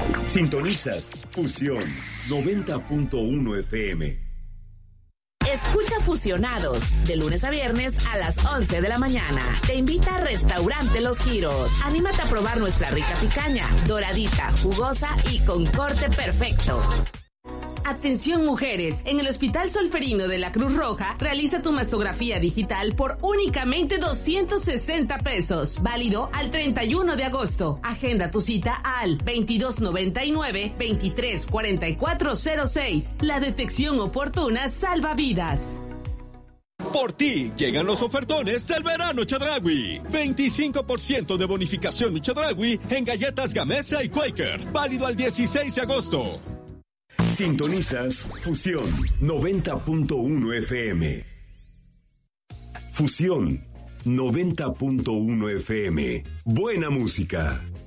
Sintonizas Fusión 90.1 FM. Escucha Fusionados, de lunes a viernes a las 11 de la mañana. Te invita a Restaurante Los Giros. Anímate a probar nuestra rica picaña, doradita, jugosa y con corte perfecto. Atención mujeres, en el Hospital Solferino de la Cruz Roja, realiza tu mastografía digital por únicamente 260 pesos, válido al 31 de agosto. Agenda tu cita al 2299-234406. La detección oportuna salva vidas. Por ti llegan los ofertones del verano Chedraui. 25% de bonificación mi Chedraui en galletas Gamesa y Quaker, válido al 16 de agosto. Sintonizas Fusión 90.1 FM. Fusión 90.1 FM. Buena música.